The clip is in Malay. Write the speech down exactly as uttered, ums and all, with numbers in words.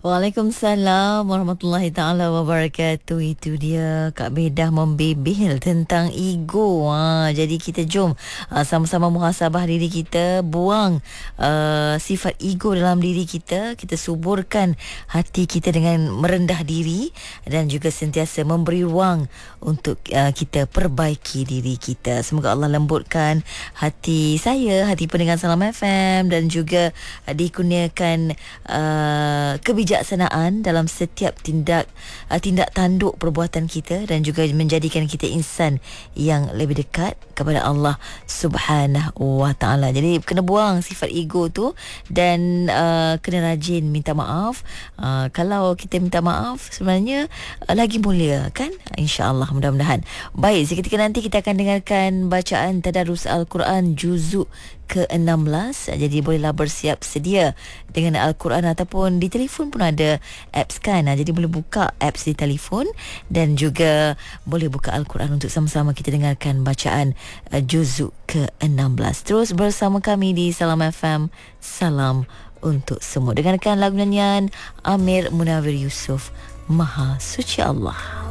Waalaikumsalam warahmatullahi taala wabarakatuh. Itu dia Kak Bedah membebel tentang ego. Ha, jadi kita jom uh, sama-sama muhasabah diri kita, buang uh, sifat ego dalam diri kita, kita suburkan hati kita dengan merendah diri dan juga sentiasa memberi ruang untuk uh, kita perbaiki diri kita. Semoga Allah lembutkan hati saya, hati pendengar Salam F M, dan juga uh, dikurniakan uh, kebijaksanaan dalam setiap tindak uh, tindak tanduk perbuatan kita dan juga menjadikan kita insan yang lebih dekat kepada Allah Subhanahu wa taala. Jadi kena buang sifat ego tu dan uh, kena rajin minta maaf. Uh, kalau kita minta maaf sebenarnya uh, lagi mulia kan, insya-Allah, mudah-mudahan. Baik, seketika nanti kita akan dengarkan bacaan tadarus Al-Quran juzuk ke enam belas. Jadi bolehlah bersiap sedia dengan Al-Quran, ataupun di telefon pun ada apps kan. Jadi boleh buka apps di telefon dan juga boleh buka Al-Quran untuk sama-sama kita dengarkan bacaan uh, juzuk ke enam belas. Terus bersama kami di Salam F M. Salam untuk semua. Dengarkan lagu nyanyian Amir Munawir Yusof, Maha Suci Allah.